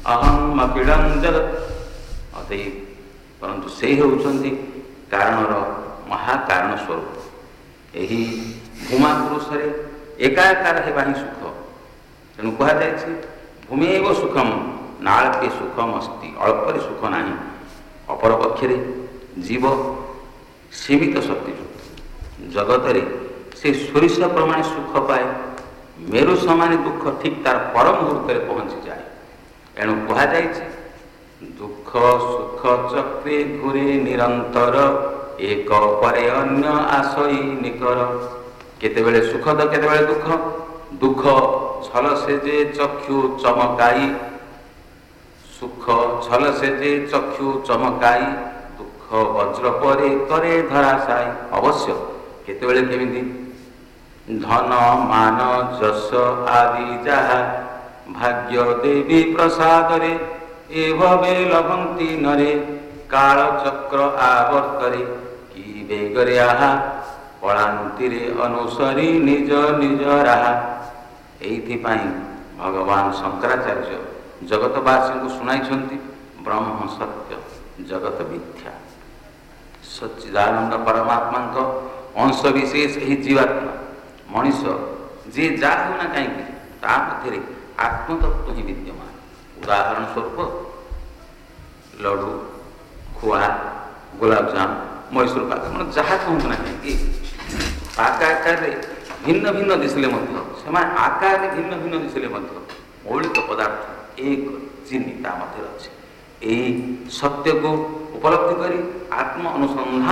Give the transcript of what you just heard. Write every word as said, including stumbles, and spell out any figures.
अहम अखिलम जगत अतएव परंतु से होउछंती कारणर महाकारण स्वरूप यही भूमा पुरुष एकाकार हेबा ही सुख तेणु कह जाए भूमेव सुखम नाल्पे सुखम अस्ति अल्परे सुख नाही अपर पक्षरे जीव सीमित शक्तियुक्त जगत से सोरिष प्रमाण सुख पाए मेरु समान दुख ठीक तार पर मुहूर्त पहुँची जाए एणु कह जाए दुख सुख चक्रे घूरे निरंतर एक परे अन्य आशई निकर केतेबेले सुख तो केतेबेले दुख दुख छल से जे चक्षु चमकाई सुख छल से जे चक्षु चमकाई दुख वज्र परे करे धराशायी अवश्य केतेबेले केमिति धन मान जस आदि जहा भाग्य देवी प्रसाद रे एभवे लभंती नरे काल चक्र आवर्तरे की बेगरे आहा पलांति रे अनुसरी निज निज राहा एइथिपाई भगवान शंकराचार्य जगतवासी को सुनाई ब्रह्म सत्य जगत मिथ्या सच्चिदानंद परमात्मा को अंश विशेष ही जीवात्मा मनीष जे जा होना कहीं आत्मतत्व ही विद्यमान उदाहरण स्वरूप लड्डू खुआ गुलाबजाम मैसूर पाक मैं जहाँ कहूँ ना कहीं पाक आकार भिन्न भिन्न दिशले से आकार भिन्न भिन्न दिशले मौलिक पदार्थ एक चिन्ह ता मध्य अच्छे यही सत्य को उपलब्धि करी आत्म अनुसंधान